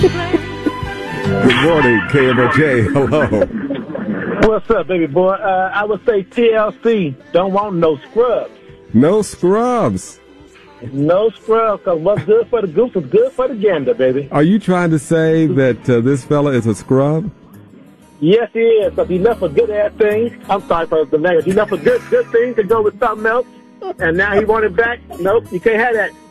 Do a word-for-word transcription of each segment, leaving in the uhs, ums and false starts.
Good morning, K M O J. Hello. What's up, baby boy? Uh, I would say T L C. Don't want no scrubs. No scrubs. No scrubs, because what's good for the goose is good for the gander, baby. Are you trying to say that uh, this fella is a scrub? Yes, he is, because he left a good-ass thing. I'm sorry for the language. He left a good good thing to go with something else, and now he wanted back. Nope, you can't have that.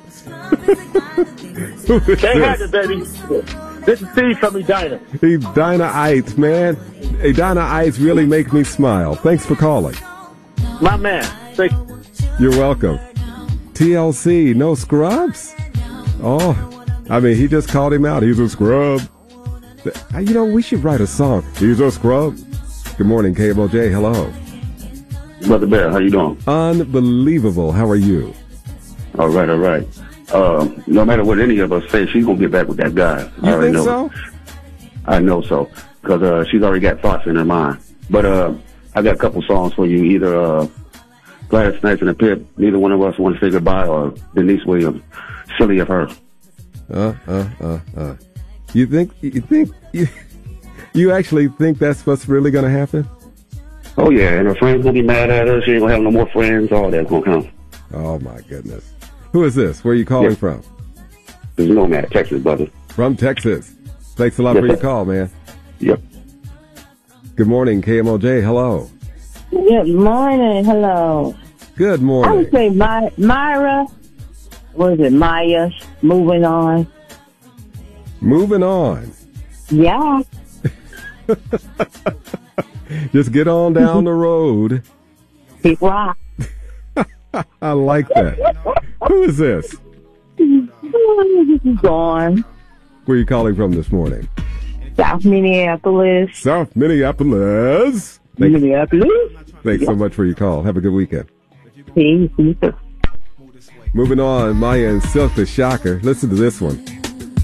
Can't have it, baby. This is Steve from Edina. Edina Ites, man. Edina Ites really make me smile. Thanks for calling. My man. Thank you. You're welcome. T L C, no scrubs? Oh, I mean, he just called him out. He's a scrub. You know, we should write a song. He's a scrub. Good morning, K M O J. Hello. Brother Bear, how you doing? Unbelievable. How are you? All right, all right. Uh, no matter what any of us say, she's going to get back with that guy. You I already think know. so? I know so. Because uh, she's already got thoughts in her mind. But uh, I got a couple songs for you. Either uh, Gladys Knight and the Pip, neither one of us want to say goodbye, or Denise Williams, Silly of Her. Uh, uh, uh, uh. You think, you think, you, you actually think that's what's really going to happen? Oh, yeah, and her friends going to be mad at her. She ain't going to have no more friends. All that's going to come. Oh, my goodness. Who is this? Where are you calling yeah. from? You know, man, Texas, brother. From Texas. Thanks a lot yes, for your sir. call, man. Yep. Good morning, K M O J. Hello. Good morning. Hello. Good morning. I would say My, Myra. What is it? Maya. Moving on. Moving on. Yeah. Just get on down the road. Keep rock. I like that. Who is this? This is Dawn. Where are you calling from this morning? South Minneapolis. South Minneapolis. Thanks, Minneapolis. thanks so much for your call. Have a good weekend. Peace. Moving on, Maya and Silk the Shocker. Listen to this one.